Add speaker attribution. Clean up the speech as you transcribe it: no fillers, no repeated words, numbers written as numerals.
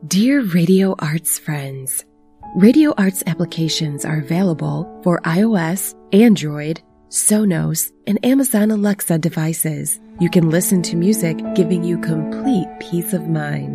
Speaker 1: Dear Radio Arts friends, Radio Arts applications are available for iOS, Android, Sonos, and Amazon Alexa devices. You can listen to music, giving you complete peace of mind.